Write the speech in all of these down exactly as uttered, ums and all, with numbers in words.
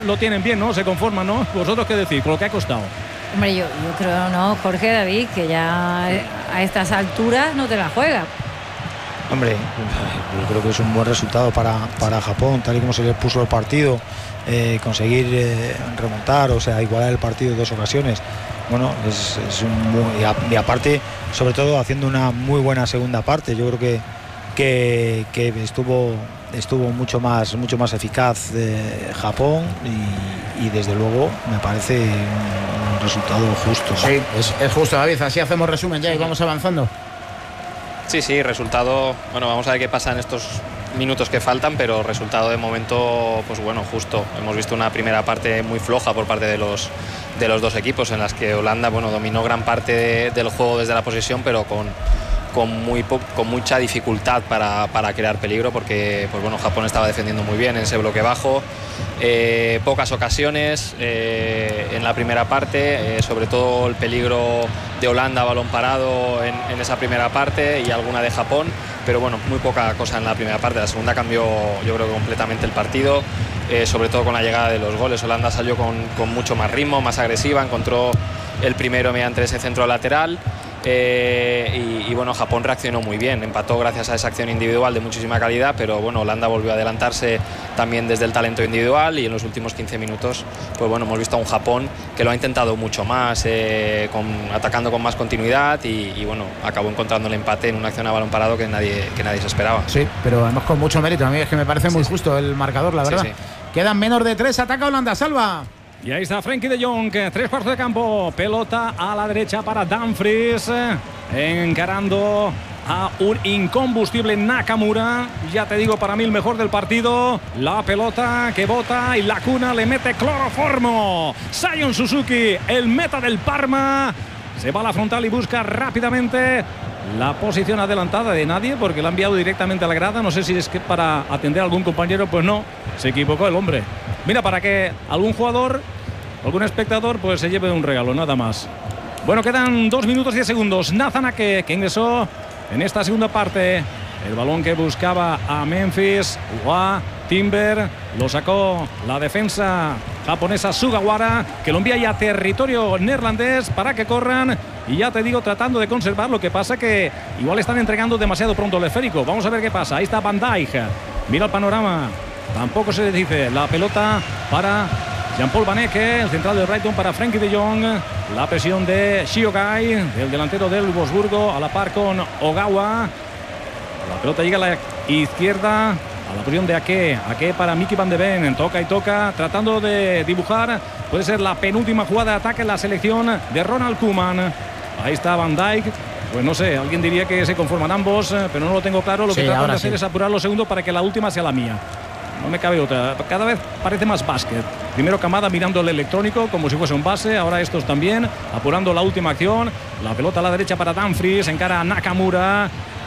Lo tienen bien, ¿no? Se conforman, ¿no? ¿Vosotros qué decís con lo que ha costado? Hombre, yo, yo creo, no, Jorge, David, que ya a estas alturas no te la juega. Hombre, yo creo que es un buen resultado para, para Japón, tal y como se les puso el partido, eh, conseguir eh, remontar, o sea, igualar el partido en dos ocasiones. Bueno, es, es un muy, y aparte, sobre todo haciendo una muy buena segunda parte. Yo creo que, que, que estuvo, estuvo mucho más, mucho más eficaz eh, Japón y, y desde luego me parece un, un resultado justo. Sí, es, es justo, David. Así hacemos resumen ya y vamos avanzando. Sí, sí, resultado, bueno, vamos a ver qué pasa en estos minutos que faltan, pero resultado de momento, pues bueno, justo. Hemos visto una primera parte muy floja por parte de los, de los dos equipos, en las que Holanda, bueno, dominó gran parte de, del juego desde la posesión, pero con, con, muy, con mucha dificultad para, para crear peligro, porque, pues bueno, Japón estaba defendiendo muy bien en ese bloque bajo. Eh, pocas ocasiones eh, en la primera parte, eh, sobre todo el peligro de Holanda, balón parado en, en esa primera parte y alguna de Japón, pero bueno, muy poca cosa en la primera parte. La segunda cambió, yo creo que completamente el partido, eh, sobre todo con la llegada de los goles. Holanda salió con, con mucho más ritmo, más agresiva, encontró el primero mediante ese centro lateral. Eh, y, y bueno, Japón reaccionó muy bien, empató gracias a esa acción individual de muchísima calidad, pero bueno, Holanda volvió a adelantarse también desde el talento individual y en los últimos quince minutos, pues bueno, hemos visto a un Japón que lo ha intentado mucho más, eh, con, atacando con más continuidad y, y bueno, acabó encontrando el empate en una acción a balón parado que nadie, que nadie se esperaba. Sí, pero además con mucho mérito. A mí es que me parece muy sí, justo el marcador, la verdad. Sí, sí. Quedan menos de tres, ataca Holanda, Salva. Y ahí está Frenkie de Jong, tres cuartos de campo, pelota a la derecha para Dumfries, encarando a un incombustible Nakamura. Ya te digo, para mí el mejor del partido. La pelota que bota y la cuna le mete cloroformo. Sion Suzuki, el meta del Parma, se va a la frontal y busca rápidamente la posición adelantada de nadie, porque la ha enviado directamente a la grada. No sé si es que para atender a algún compañero, pues no, se equivocó el hombre. Mira, para que algún jugador, algún espectador, pues se lleve un regalo, nada más. Bueno, quedan dos minutos y diez segundos. Nathan Ake, que ingresó en esta segunda parte. El balón que buscaba a Memphis. Uwa, Timber, lo sacó la defensa japonesa Sugawara, que lo envía ya a territorio neerlandés para que corran. Y ya te digo, tratando de conservar. Lo que pasa que igual están entregando demasiado pronto el esférico. Vamos a ver qué pasa. Ahí está Van Dijk. Mira el panorama. Tampoco se le dice. La pelota para Jean-Paul Van Ecke, el central del Brighton, para Frenkie de Jong. La presión de Shiogai, el delantero del Wolfsburgo, a la par con Ogawa. La pelota llega a la izquierda, a la posición de Ake. Ake para Mickey Van de Ven. Toca y toca, tratando de dibujar. Puede ser la penúltima jugada de ataque en la selección de Ronald Koeman. Ahí está Van Dijk. Pues no sé, alguien diría que se conforman ambos, pero no lo tengo claro. Lo que sí, tratan de hacer sí. es apurar los segundos para que la última sea la mía. No me cabe otra. Cada vez parece más básquet. Primero Kamada mirando el electrónico como si fuese un base. Ahora estos también apurando la última acción. La pelota a la derecha para Dumfries. Encara a Nakamura.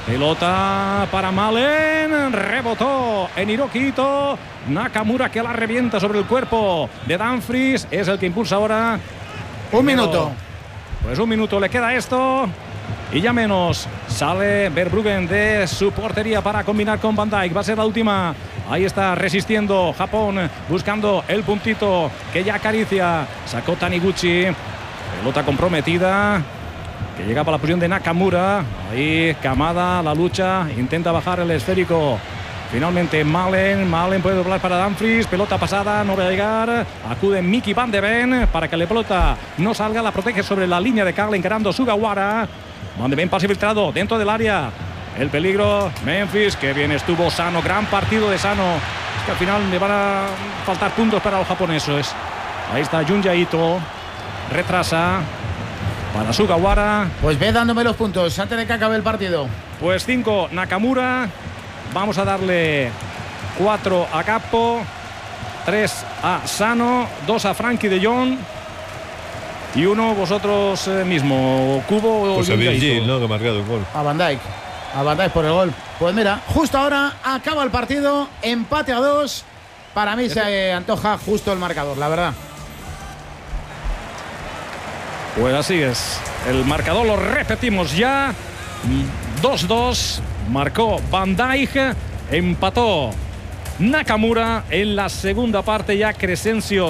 Pelota para Malen. Rebotó en Hiroki Ito. Nakamura, que la revienta sobre el cuerpo de Dumfries. Es el que impulsa ahora. Un minuto. Pues un minuto le queda esto. Y ya menos. Sale Verbruggen de su portería para combinar con Van Dijk. Va a ser la última. Ahí está resistiendo Japón, buscando el puntito que ya acaricia. Sacó Taniguchi. Pelota comprometida, que llega para la posición de Nakamura. Ahí Kamada, la lucha. Intenta bajar el esférico. Finalmente Malen. Malen puede doblar para Dumfries. Pelota pasada, no va a llegar. Acude Mickey Van de Ven para que la pelota no salga. La protege sobre la línea de Carl, encarando Sugawara. Van de Ven, pase filtrado dentro del área. El peligro, Memphis, que bien estuvo Sano, gran partido de Sano. Es que al final le van a faltar puntos para los japoneses. Ahí está Junya Ito, retrasa para Sugawara. Pues ve dándome los puntos antes de que acabe el partido. Pues cinco Nakamura, vamos a darle cuatro a Capo, tres a Sano, dos a Frenkie de Jong y uno vosotros eh, mismo, Kubo. Pues a Virgil, ¿no?, que ha marcado el gol. A Van Dijk. A Van Dijk por el gol. Pues mira, justo ahora acaba el partido, empate a dos. Para mí se antoja justo el marcador, la verdad. Pues así es. El marcador lo repetimos ya. dos dos. Marcó Van Dijk. Empató Nakamura en la segunda parte. Ya Crescencio